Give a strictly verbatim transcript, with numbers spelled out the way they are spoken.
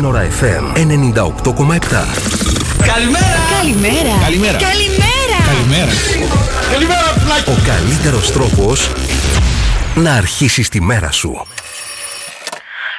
Σύνορα εφ εμ ενενήντα οκτώ κόμμα επτά. Καλημέρα! Καλημέρα! Καλημέρα! Καλημέρα! Καλημέρα! Καλημέρα! Ο καλύτερος τρόπος να αρχίσεις τη μέρα σου.